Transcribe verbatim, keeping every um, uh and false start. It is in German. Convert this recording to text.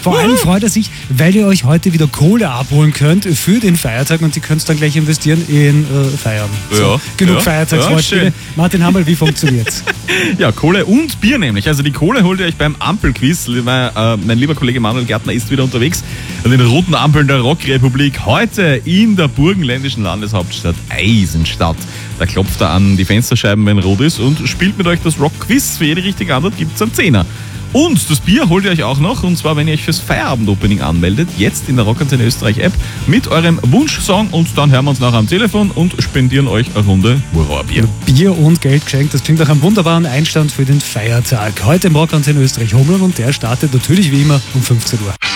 Vor allem freut er sich, weil ihr euch heute wieder Kohle abholen könnt für den Feiertag und ihr könnt es dann gleich investieren in äh, Feiern. So, Ja, genug ja, Feiertagsvorspiele. ja, schön. Martin Hammerl, wie funktioniert's? Ja, Kohle und Bier nämlich. Also die Kohle holt ihr euch beim Ampelquiz. Mein, äh, mein lieber Kollege Manuel Gärtner ist wieder unterwegs an den roten Ampeln der Rockrepublik. Heute in der burgenländischen Landeshauptstadt Eisenstadt. Da klopft er an die Fensterscheiben, wenn rot ist, und spielt mit euch das Rockquiz. Für jede richtige Antwort gibt es einen Zehner. Und das Bier holt ihr euch auch noch, und zwar, wenn ihr euch fürs Feierabend-Opening anmeldet, jetzt in der Rockantenne Österreich App mit eurem Wunschsong, und dann hören wir uns nachher am Telefon und spendieren euch eine Runde Hurra-Bier. Bier und Geld geschenkt, das klingt nach einem wunderbaren Einstand für den Feiertag. Heute im Rockantenne Österreich Homeland, und der startet natürlich wie immer um fünfzehn Uhr.